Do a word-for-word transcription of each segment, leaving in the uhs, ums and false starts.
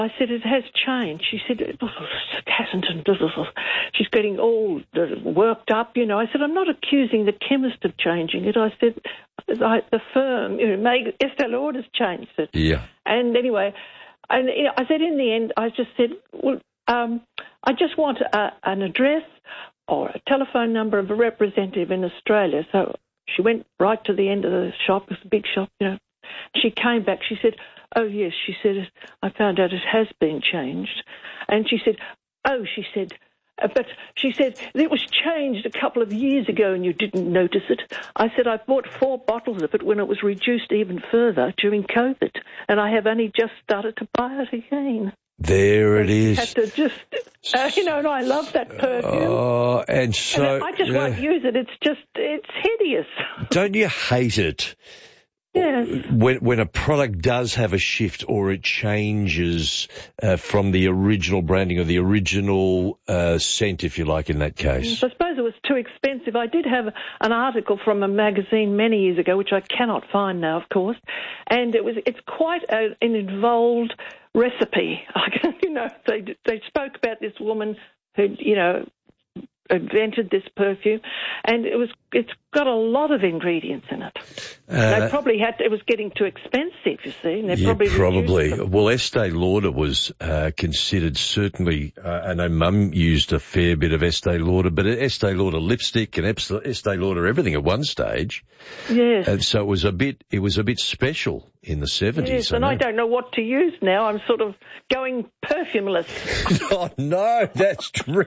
I said, it has changed. She said, it hasn't. She's getting all worked up, you know. I said, I'm not accusing the chemist of changing it. I said, the firm, you know, Estee Lauder's changed it. Yeah. And anyway, and you know, I said, in the end, I just said, well, um, I just want a, an address or a telephone number of a representative in Australia. So she went right to the end of the shop. It was a big shop, you know. She came back. She said, oh, yes, she said, I found out it has been changed. And she said, oh, she said, uh, but she said, it was changed a couple of years ago and you didn't notice it. I said, I bought four bottles of it when it was reduced even further during COVID, and I have only just started to buy it again. There it is. Had to just, uh, you know, and I love that perfume. Oh, and so... And I just yeah. won't use it. It's just, it's hideous. Don't you hate it? Yes. When when a product does have a shift or it changes uh, from the original branding or the original uh, scent, if you like, in that case. I suppose it was too expensive. I did have an article from a magazine many years ago, which I cannot find now, of course, and it was it's quite a, an involved recipe. you know, they they spoke about this woman who, you know, invented this perfume, and it was it's got a lot of ingredients in it. Uh, they probably had to, it was getting too expensive, you see. And they yeah, probably. probably. Well, Estee Lauder was uh, considered certainly. Uh, I know Mum used a fair bit of Estee Lauder, but Estee Lauder lipstick and Estee Lauder everything at one stage. Yes. And so it was a bit. It was a bit special in the seventies. Yes, and I don't know what to use now. I'm sort of going perfumeless. Oh no, that's true.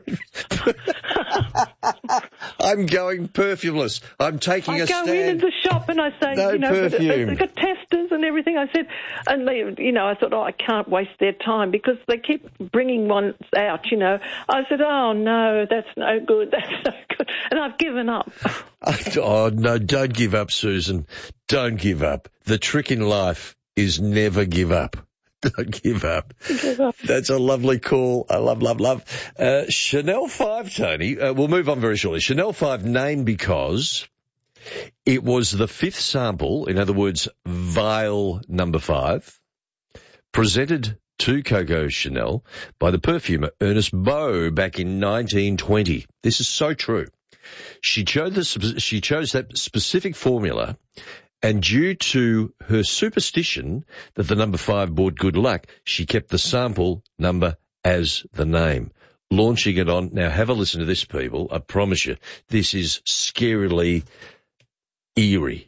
I'm going perfumeless. I'm taking I a go stand. in the shop and I say, no you know, perfume. But they've got testers and everything. I said, and they, you know, I thought, oh, I can't waste their time because they keep bringing ones out, you know. I said, oh no, that's no good, that's no good, and I've given up. Oh no, don't give up, Susan. Don't give up. The trick in life is never give up. Don't give up. Give up. That's a lovely call. I love, love, love. Uh, Chanel five, Tony. Uh, we'll move on very shortly. Chanel five named because it was the fifth sample, in other words, vial number five, presented to Coco Chanel by the perfumer Ernest Beau back in nineteen twenty. This is so true. She chose, the, she chose that specific formula, and due to her superstition that the number five brought good luck, she kept the sample number as the name, launching it on. Now, have a listen to this, people. I promise you, this is scarily eerie.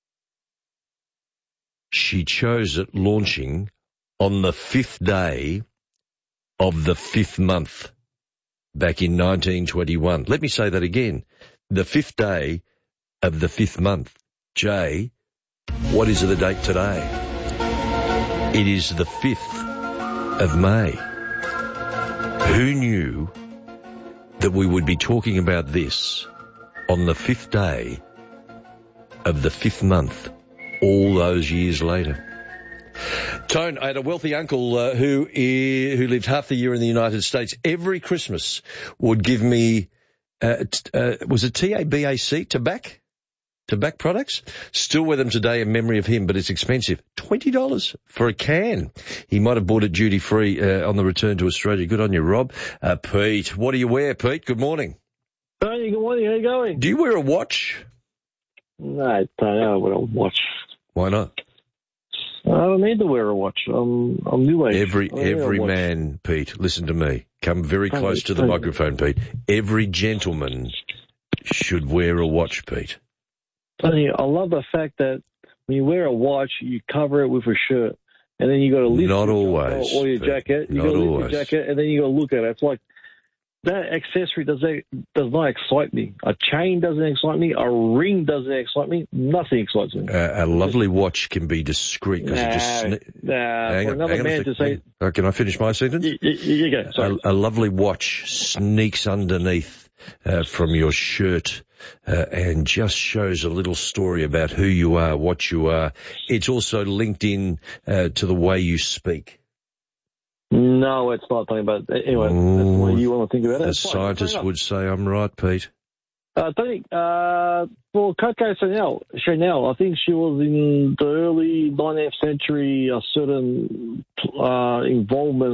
She chose it launching on the fifth day of the fifth month back in nineteen twenty-one. Let me say that again. The fifth day of the fifth month. Jay, what is the date today? It is the fifth of May. Who knew that we would be talking about this on the fifth day of the fifth month all those years later? Tone, I had a wealthy uncle uh, who uh, who lived half the year in the United States. Every Christmas would give me, uh, t- uh, was it T A B A C, tobacco? Tobacco products? Still wear them today in memory of him, but it's expensive. twenty dollars for a can. He might have bought it duty-free uh, on the return to Australia. Good on you, Rob. Uh, Pete, what do you wear, Pete? Good morning. Hey, good morning. How you going? Do you wear a watch? No, I don't wear a watch. Why not? I don't need to wear a watch. I'm, I'm new age. Every every man, Pete, listen to me. Come very Thank close you. to the Thank microphone, Pete. Every gentleman should wear a watch, Pete. Tony, I love the fact that when you wear a watch, you cover it with a shirt, and then you got to lift Not your always, or your Pete. jacket. You Not got to lift always. your jacket, and then you got to look at it. It's like that accessory does that, does not excite me. A chain doesn't excite me. A ring doesn't excite me. Nothing excites me. Uh, a lovely watch can be discreet because Nah, it just. Sne- nah, hang for on, another hang on a man sec- to say, Oh, can I finish my sentence? you, you, you go. Sorry. A, a lovely watch sneaks underneath uh, from your shirt uh, and just shows a little story about who you are, what you are. It's also linked in uh, to the way you speak. No, it's not talking about. Anyway, Ooh, that's the way you want to think about it. The It's fine. scientists Fair enough. would say I'm right, Pete. Uh, Tony, uh, for Coco Chanel, Chanel, I think she was in the early nineteenth century, a certain uh, involvement